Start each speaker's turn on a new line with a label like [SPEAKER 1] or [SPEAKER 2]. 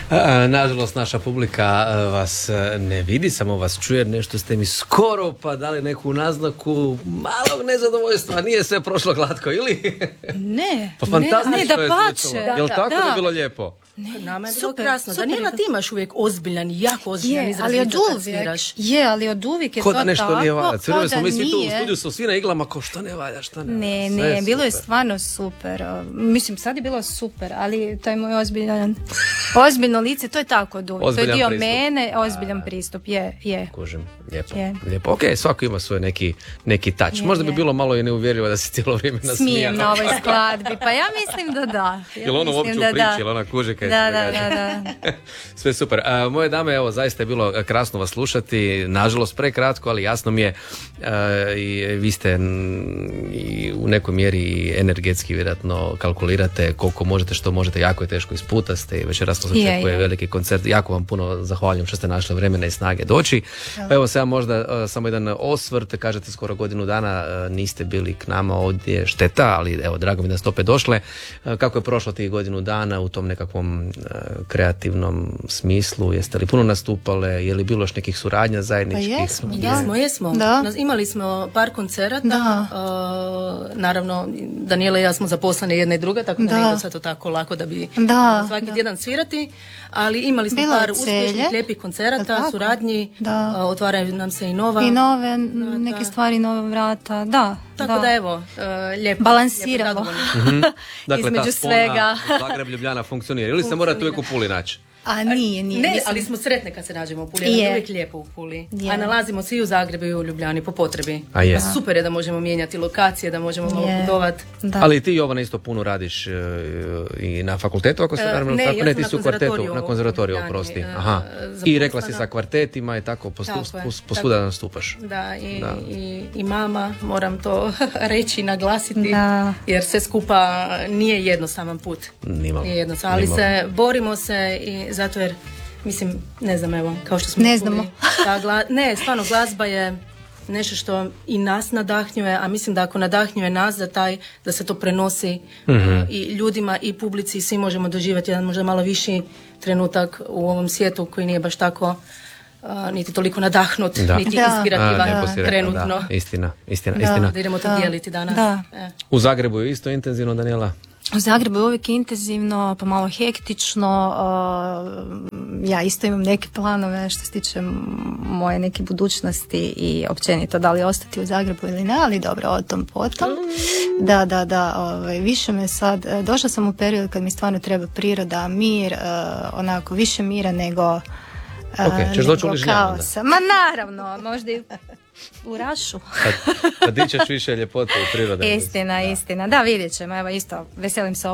[SPEAKER 1] Nažalost, naša publika vas ne vidi, samo vas čuje, nešto ste mi skoro pa dali neku naznaku malog nezadovoljstva, nije sve prošlo glatko, ili?
[SPEAKER 2] Ne,
[SPEAKER 1] pa fantastično
[SPEAKER 2] ne, da pače.
[SPEAKER 1] Jel tako da je bilo lijepo?
[SPEAKER 3] Nama je bilo krasno. Danijela, ti imaš uvijek ozbiljan, jako ozbiljan izraz lica kad sviraš.
[SPEAKER 2] Ali od uvijek je
[SPEAKER 1] ko
[SPEAKER 2] to tako.
[SPEAKER 1] Ko da nešto nije valja. Cvirovi smo mi svi tu u
[SPEAKER 2] nije.
[SPEAKER 1] studiju su svi na iglama kao što ne valja, što ne valja.
[SPEAKER 2] Ne, bilo je stvarno super. Mislim, sad je bilo super, ali to je moj ozbiljno lice, to je tako od uvijek. To je dio pristup. Mene, ozbiljan pristup, je.
[SPEAKER 1] Kužim, lijepo. Ok, svako ima svoj neki touch. Možda bi bilo malo i neuvjerljivo da se cijelo vrijeme nasmijala.
[SPEAKER 2] Smijem na ovoj skladbi, pa ja mislim da da.
[SPEAKER 1] Jel ono uopće u priči, jel ona kuže kaj
[SPEAKER 2] Da.
[SPEAKER 1] Sve super. Moje dame, evo, zaista je bilo krasno vas slušati, nažalost prekratko, ali jasno mi je i vi ste i u nekoj mjeri energetski vjerojatno kalkulirate koliko možete, što možete, jako je teško, iz puta ste i večeras nas očekuje veliki koncert. Jako vam puno zahvaljujem što ste našli vremena i snage doći. Pa evo sad možda samo jedan osvrt, kažete skoro godinu dana niste bili k nama ovdje, šteta, ali evo, drago mi da ste opet došle. Kako je prošlo tih godinu dana u tom nekakvom kreativnom smislu? Jeste li puno nastupale? Je li bilo još nekih suradnja zajedničkih?
[SPEAKER 3] Pa jesmo. Imali smo par koncerata. Naravno, Danijela i ja smo zaposlene jedna i druga, tako da nije sad to tako lako da bi svaki tjedan svirati, ali imali smo par uspješnih, lijepih koncerata, suradnji, otvaraju nam se i nove
[SPEAKER 2] neke stvari, nove vrata,
[SPEAKER 3] Tako da evo, lijepo.
[SPEAKER 2] Balansiramo.
[SPEAKER 1] Dakle,
[SPEAKER 2] između
[SPEAKER 1] ta
[SPEAKER 2] svega.
[SPEAKER 1] Zagreb, Ljubljana funkcionira. Ili se morate uvijek u Puli naći?
[SPEAKER 2] A nije.
[SPEAKER 3] Ne, ali smo sretne kad se nađemo u Puli, je uvijek lijepo u Puli. A nalazimo se i u Zagrebu i u Ljubljani po potrebi. Super je da možemo mijenjati lokacije, da možemo malo putovati.
[SPEAKER 1] Ali ti, Jovana, isto puno radiš i na fakultetu, ako se naravno tako, ne, ti si u kvartetu, na konzervatoriju, oprosti. Aha. I rekla si sa kvartetima i tako, posvuda nastupaš.
[SPEAKER 3] Da, i mama, moram to reći, naglasiti, jer sve skupa nije jednostavan put. Nije jednostavan, ali se borimo se i zato jer, mislim, ne znam, evo, kao što smo
[SPEAKER 2] ne znamo.
[SPEAKER 3] Stvarno, glazba je nešto što i nas nadahnjuje, a mislim da ako nadahnjuje nas, da se to prenosi i ljudima i publici, svi možemo doživjeti jedan možda malo viši trenutak u ovom svijetu koji nije baš tako niti toliko nadahnut, niti inspirativan trenutno.
[SPEAKER 1] Istina.
[SPEAKER 3] Da idemo to dijeliti danas.
[SPEAKER 1] U Zagrebu je isto intenzivno, Danijela?
[SPEAKER 2] U Zagrebu je uvijek intenzivno, pa malo hektično. Ja isto imam neke planove što se tiče moje neke budućnosti i općenito da li ostati u Zagrebu ili ne, ali dobro, o tom potom. Da, više me sad, došla sam u period kad mi stvarno treba priroda, mir, onako više mira nego
[SPEAKER 1] ćeš doći u Ližnjan onda?
[SPEAKER 2] Ma naravno, možda i u Rašu.
[SPEAKER 1] Kad dičeš više ljepote i prirode.
[SPEAKER 2] Istina. Da, vidjet ćemo, evo isto, veselim se